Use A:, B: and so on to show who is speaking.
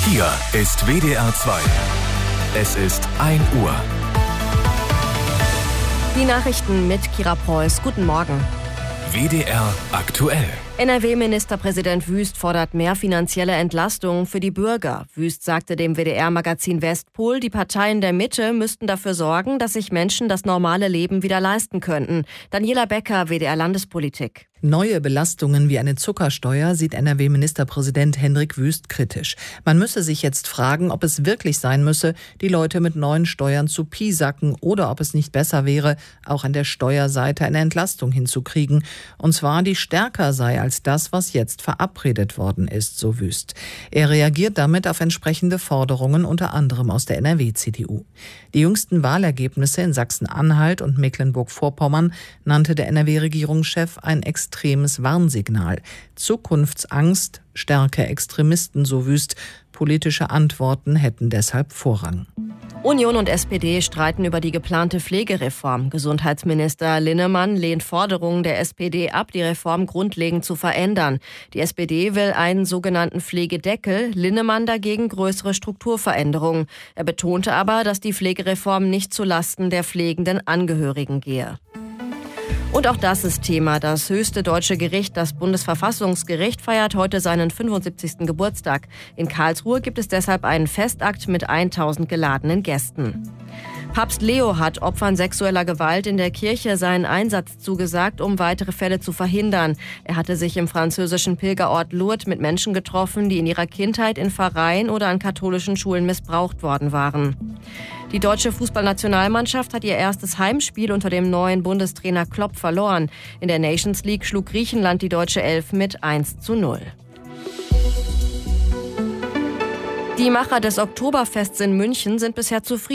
A: Hier ist WDR 2. Es ist 1 Uhr.
B: Die Nachrichten mit Kira Preuß. Guten Morgen.
A: WDR aktuell.
B: NRW-Ministerpräsident Wüst fordert mehr finanzielle Entlastung für die Bürger. Wüst sagte dem WDR-Magazin Westpol, die Parteien der Mitte müssten dafür sorgen, dass sich Menschen das normale Leben wieder leisten könnten. Daniela Becker, WDR-Landespolitik.
C: Neue Belastungen wie eine Zuckersteuer sieht NRW-Ministerpräsident Hendrik Wüst kritisch. Man müsse sich jetzt fragen, ob es wirklich sein müsse, die Leute mit neuen Steuern zu piesacken oder ob es nicht besser wäre, auch an der Steuerseite eine Entlastung hinzukriegen. Und zwar die stärker sei als das, was jetzt verabredet worden ist, so Wüst. Er reagiert damit auf entsprechende Forderungen, unter anderem aus der NRW-CDU. Die jüngsten Wahlergebnisse in Sachsen-Anhalt und Mecklenburg-Vorpommern nannte der NRW-Regierungschef ein extremes Warnsignal. Zukunftsangst, starke Extremisten, so Wüst. Politische Antworten hätten deshalb Vorrang.
B: Union und SPD streiten über die geplante Pflegereform. Gesundheitsminister Linnemann lehnt Forderungen der SPD ab, die Reform grundlegend zu verändern. Die SPD will einen sogenannten Pflegedeckel, Linnemann dagegen größere Strukturveränderungen. Er betonte aber, dass die Pflegereform nicht zulasten der pflegenden Angehörigen gehe. Und auch das ist Thema. Das höchste deutsche Gericht, das Bundesverfassungsgericht, feiert heute seinen 75. Geburtstag. In Karlsruhe gibt es deshalb einen Festakt mit 1000 geladenen Gästen. Papst Leo hat Opfern sexueller Gewalt in der Kirche seinen Einsatz zugesagt, um weitere Fälle zu verhindern. Er hatte sich im französischen Pilgerort Lourdes mit Menschen getroffen, die in ihrer Kindheit in Pfarreien oder an katholischen Schulen missbraucht worden waren. Die deutsche Fußballnationalmannschaft hat ihr erstes Heimspiel unter dem neuen Bundestrainer Klopp verloren. In der Nations League schlug Griechenland die deutsche Elf mit 1:0. Die Macher des Oktoberfests in München sind bisher zufrieden.